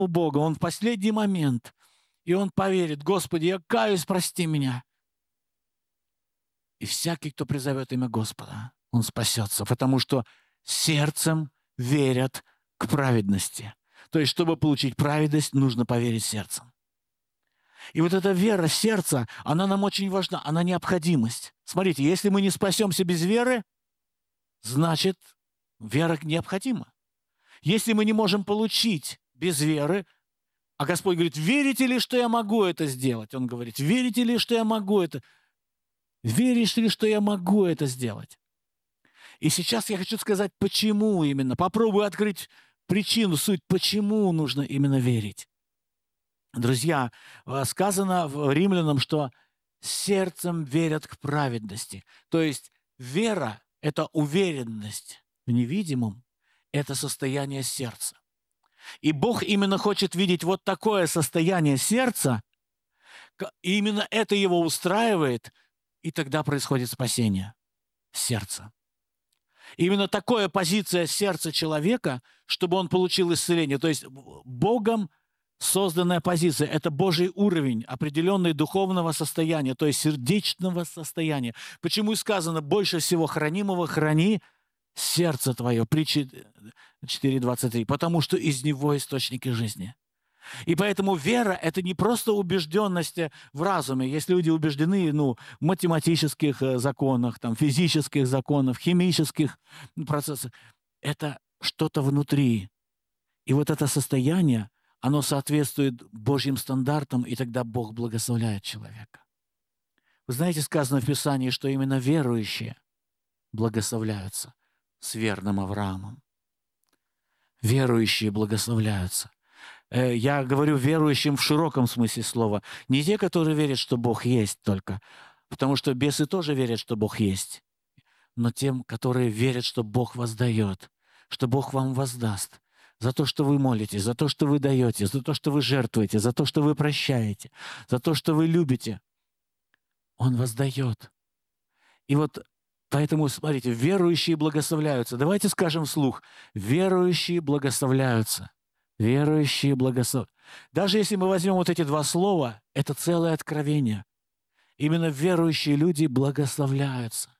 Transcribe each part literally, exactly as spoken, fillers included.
у Бога, он в последний момент, и он поверит: «Господи, я каюсь, прости меня». И всякий, кто призовет имя Господа, он спасется, потому что сердцем верят к праведности. То есть, чтобы получить праведность, нужно поверить сердцем. И вот эта вера сердца, она нам очень важна, она необходимость. Смотрите, если мы не спасемся без веры, значит, вера необходима. Если мы не можем получить без веры, а Господь говорит: верите ли, что я могу это сделать? Он говорит: верите ли, что я могу это? Веришь ли, что я могу это сделать? И сейчас я хочу сказать, почему именно. Попробую открыть причину, суть, почему нужно именно верить. Друзья, сказано в Римлянам, что сердцем верят к праведности. То есть вера – это уверенность в невидимом, это состояние сердца. И Бог именно хочет видеть вот такое состояние сердца, и именно это его устраивает, и тогда происходит спасение сердца. Именно такая позиция сердца человека, чтобы он получил исцеление. То есть Богом созданная позиция – это Божий уровень, определенный духовного состояния, то есть сердечного состояния. Почему и сказано: больше всего хранимого храни сердце твое, притча четыре двадцать три, потому что из него источники жизни. И поэтому вера – это не просто убежденность в разуме. Есть люди убеждены ну, в математических законах, там, физических законах, химических процессах. Это что-то внутри. И вот это состояние, оно соответствует Божьим стандартам, и тогда Бог благословляет человека. Вы знаете, сказано в Писании, что именно верующие благословляются с верным Авраамом. Верующие благословляются. Я говорю верующим в широком смысле слова. Не те, которые верят, что Бог есть только, потому что бесы тоже верят, что Бог есть, но тем, которые верят, что Бог воздает, что Бог вам воздаст за то, что вы молитесь, за то, что вы даете, за то, что вы жертвуете, за то, что вы прощаете, за то, что вы любите. Он воздает. И вот поэтому, смотрите, верующие благословляются. Давайте скажем вслух: верующие благословляются. Верующие благословляются. Даже если мы возьмем вот эти два слова, это целое откровение. Именно верующие люди благословляются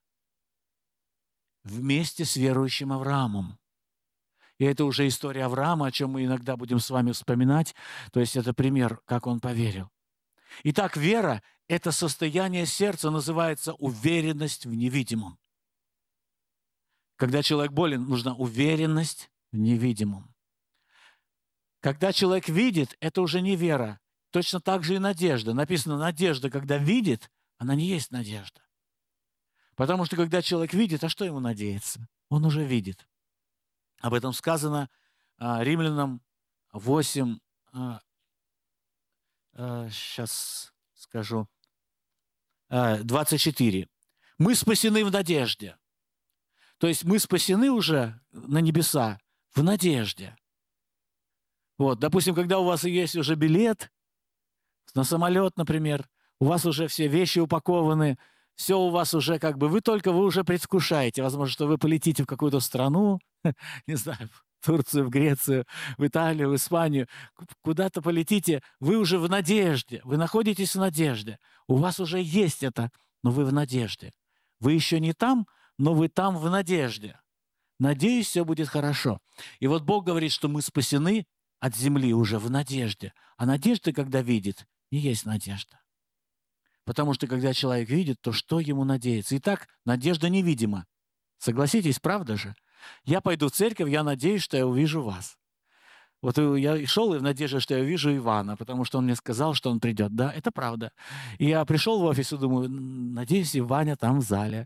вместе с верующим Авраамом. И это уже история Авраама, о чем мы иногда будем с вами вспоминать. То есть это пример, как он поверил. Итак, вера – это состояние сердца, называется уверенность в невидимом. Когда человек болен, нужна уверенность в невидимом. Когда человек видит, это уже не вера. Точно так же и надежда. Написано: надежда, когда видит, она не есть надежда. Потому что когда человек видит, а что ему надеяться? Он уже видит. Об этом сказано а, Римлянам восемь, а, а, сейчас скажу, а, двадцать четыре. Мы спасены в надежде. То есть мы спасены уже на небеса в надежде. Вот, допустим, когда у вас есть уже билет на самолет, например, у вас уже все вещи упакованы, все у вас уже как бы, вы только, вы уже предвкушаете, возможно, что вы полетите в какую-то страну, не знаю, в Турцию, в Грецию, в Италию, в Испанию, куда-то полетите, вы уже в надежде, вы находитесь в надежде, у вас уже есть это, но вы в надежде. Вы еще не там, но вы там в надежде. Надеюсь, все будет хорошо. И вот Бог говорит, что мы спасены от земли уже в надежде. А надежда, когда видит, не есть надежда. Потому что когда человек видит, то что ему надеяться? Итак, надежда невидима. Согласитесь, правда же? Я пойду в церковь, я надеюсь, что я увижу вас. Вот я шел и в надежде, что я увижу Ивана, потому что он мне сказал, что он придет. Да, это правда. И я пришел в офис и думаю: надеюсь, Ваня там в зале.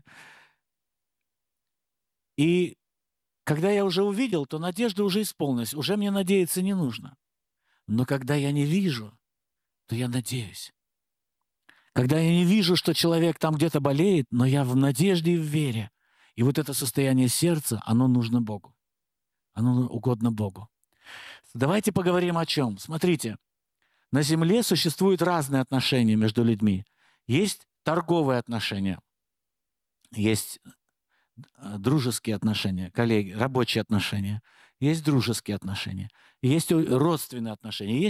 И когда я уже увидел, то надежда уже исполнилась. Уже мне надеяться не нужно. Но когда я не вижу, то я надеюсь. Когда я не вижу, что человек там где-то болеет, но я в надежде и в вере. И вот это состояние сердца, оно нужно Богу. Оно угодно Богу. Давайте поговорим о чем. Смотрите, на земле существуют разные отношения между людьми. Есть торговые отношения, есть дружеские отношения, коллеги, рабочие отношения. есть дружеские отношения, есть родственные отношения, есть